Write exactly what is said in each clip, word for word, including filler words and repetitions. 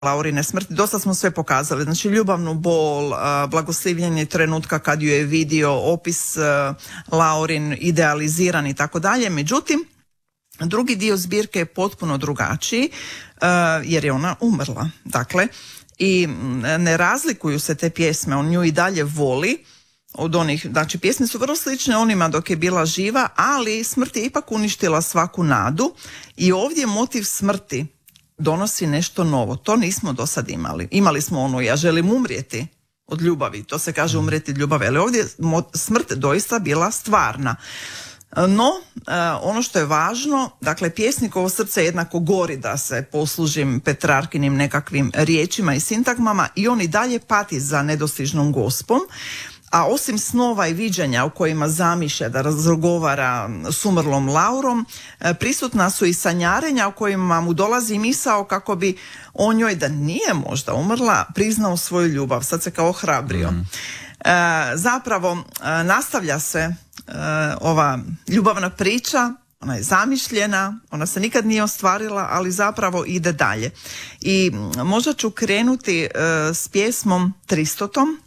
Laurine smrti, dosta smo sve pokazali, znači ljubavnu bol, blagoslivljenje trenutka kad ju je vidio, opis Laurin idealiziran i tako dalje. Međutim, drugi dio zbirke je potpuno drugačiji jer je ona umrla. Dakle, i ne razlikuju se te pjesme, on nju i dalje voli od onih, znači pjesme su vrlo slične onima dok je bila živa, ali smrt je ipak uništila svaku nadu i ovdje motiv smrti donosi nešto novo. To nismo do sad imali. Imali smo ono, ja želim umrijeti od ljubavi, to se kaže umrijeti od ljubavi, ali ovdje smrt doista bila stvarna. No, ono što je važno, dakle, pjesnikovo srce jednako gori, da se poslužim Petrarkinim nekakvim riječima i sintagmama, i on i dalje pati za nedostižnom gospom, a osim snova i viđenja u kojima zamišlja da razgovara s umrlom Laurom, prisutna su i sanjarenja u kojima mu dolazi misao kako bi on njoj, da nije možda umrla, priznao svoju ljubav. Sad se kao ohrabrio. Mm. E, zapravo e, nastavlja se e, ova ljubavna priča, ona je zamišljena, ona se nikad nije ostvarila, ali zapravo ide dalje. I možda ću krenuti e, s pjesmom Tristotom.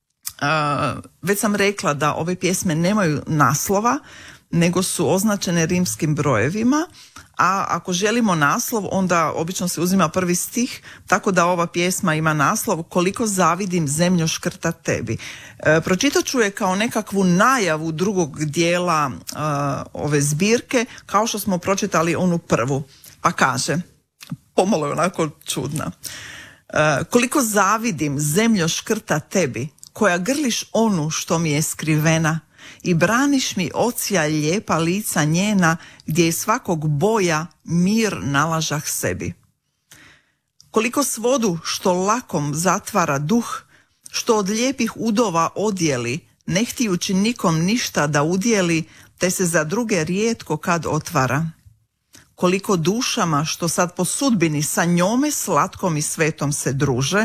Uh, već sam rekla da ove pjesme nemaju naslova, nego su označene rimskim brojevima, a ako želimo naslov, onda obično se uzima prvi stih, tako da ova pjesma ima naslov Koliko zavidim zemljo škrta tebi. Uh, pročitat ću je kao nekakvu najavu drugog dijela uh, ove zbirke, kao što smo pročitali onu prvu. Pa kaže, pomalo je onako čudna. Uh, koliko zavidim zemljo škrta tebi, koja grliš onu što mi je skrivena i braniš mi ocija lijepa lica njena, gdje iz svakog boja mir nalažah sebi. Koliko svodu što lakom zatvara duh, što od lijepih udova odjeli, ne htijući nikom ništa da udjeli, te se za druge rijetko kad otvara. Koliko dušama što sad po sudbini sa njome slatkom i svetom se druže,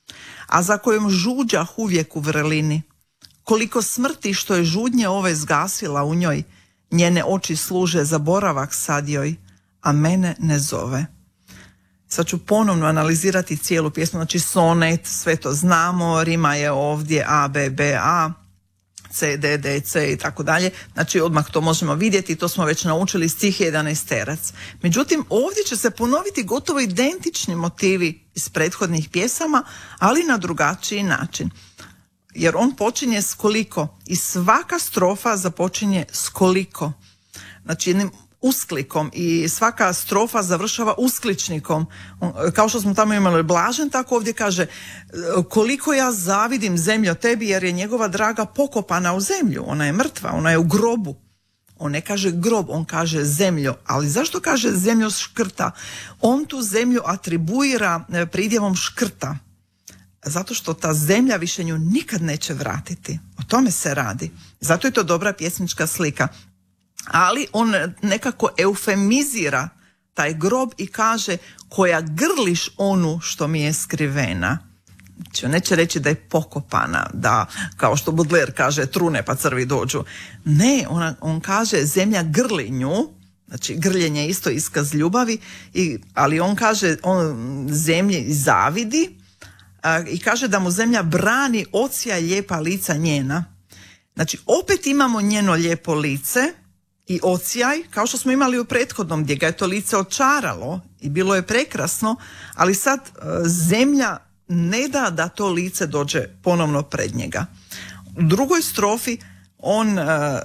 a za kojom žuđah uvijek u vrelini. Koliko smrti što je žudnje ove zgasila u njoj, njene oči služe za boravak sad joj, a mene ne zove. Sad ću ponovno analizirati cijelu pjesmu, znači sonet, sve to znamo, rima je ovdje A, B, B, A, C, D, D, C i tako dalje, znači odmah to možemo vidjeti, to smo već naučili, stih jedanaesterac. Međutim, ovdje će se ponoviti gotovo identični motivi iz prethodnih pjesama, ali na drugačiji način. Jer on počinje s koliko i svaka strofa započinje s koliko. Znači jednim usklikom i svaka strofa završava uskličnikom. Kao što smo tamo imali blažen, tako ovdje kaže koliko ja zavidim zemljo tebi, jer je njegova draga pokopana u zemlju. Ona je mrtva, ona je u grobu. On ne kaže grob, on kaže zemljo. Ali zašto kaže zemljo škrta? On tu zemlju atribuira pridjevom škrta. Zato što ta zemlja više nju nikad neće vratiti. O tome se radi. Zato je to dobra pjesnička slika. Ali on nekako eufemizira taj grob i kaže koja grliš onu što mi je skrivena. Znači on neće reći da je pokopana, da kao što Baudelaire kaže trune pa crvi dođu. Ne, on, on kaže zemlja grli nju, znači grljenje je isto iskaz ljubavi, i, ali on kaže on zemlji zavidi a, i kaže da mu zemlja brani ocija lijepa lica njena. Znači opet imamo njeno lijepo lice i ocijaj, kao što smo imali u prethodnom, gdje ga je to lice očaralo i bilo je prekrasno, ali sad e, zemlja ne da da to lice dođe ponovno pred njega. U drugoj strofi on e,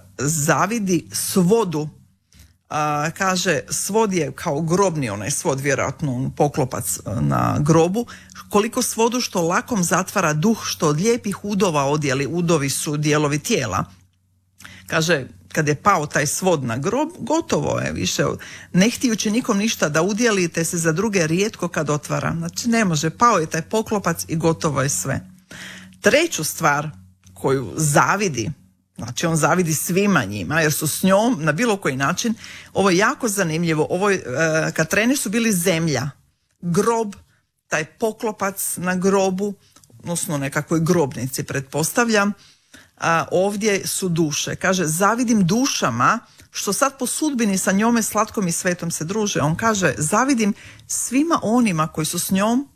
zavidi svodu, e, kaže svod je kao grobni onaj svod, vjerojatno poklopac na grobu, koliko svodu što lakom zatvara duh, što od lijepih udova odjeli, udovi su dijelovi tijela. Kaže, kad je pao taj svod na grob, gotovo je više, ne htijući nikom ništa da udjeli, te se za druge rijetko kad otvara. Znači ne može, pao je taj poklopac i gotovo je sve. Treću stvar koju zavidi, znači on zavidi svima njima, jer su s njom na bilo koji način, ovo je jako zanimljivo, ovo je, e, Katrene su bili zemlja, grob, taj poklopac na grobu, odnosno nekakvoj grobnici pretpostavljam, a ovdje su duše. Kaže, zavidim dušama što sad po sudbini sa njome slatkom i svetom se druže. On kaže, zavidim svima onima koji su s njom